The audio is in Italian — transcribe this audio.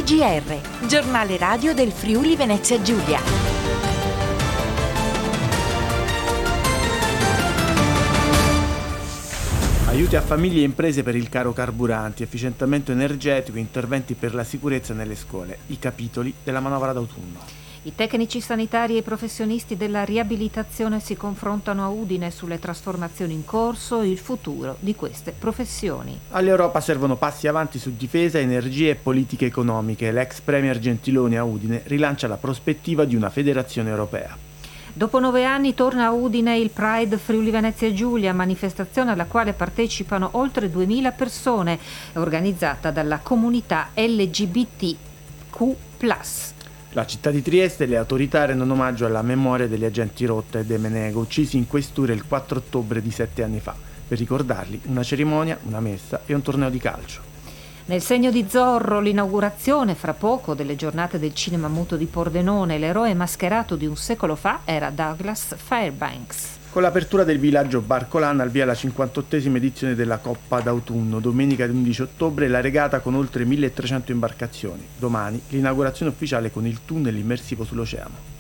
GR, giornale radio del Friuli Venezia Giulia. Aiuti a famiglie e imprese per il caro carburanti, efficientamento energetico, interventi per la sicurezza nelle scuole. I capitoli della manovra d'autunno. I tecnici sanitari e i professionisti della riabilitazione si confrontano a Udine sulle trasformazioni in corso e il futuro di queste professioni. All'Europa servono passi avanti su difesa, energie e politiche economiche. L'ex premier Gentiloni a Udine rilancia la prospettiva di una federazione europea. Dopo 9 anni torna a Udine il Pride Friuli Venezia Giulia, manifestazione alla quale partecipano oltre 2000 persone, organizzata dalla comunità LGBTQ+. La città di Trieste e le autorità rendono omaggio alla memoria degli agenti Rotta e De Menego, uccisi in questura il 4 ottobre di 7 anni fa. Per ricordarli, una cerimonia, una messa e un torneo di calcio. Nel segno di Zorro, l'inaugurazione fra poco delle giornate del cinema muto di Pordenone. L'eroe mascherato di un secolo fa era Douglas Fairbanks. Con l'apertura del villaggio Barcolan al via la 58esima edizione della Coppa d'autunno, domenica 11 ottobre la regata con oltre 1300 imbarcazioni. Domani l'inaugurazione ufficiale con il tunnel immersivo sull'oceano.